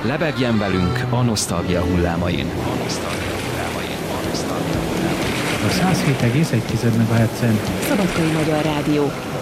Lebegjen velünk a nosztalgia hullámain. A 107,1 MHz-en Szabadkai Magyar Rádió.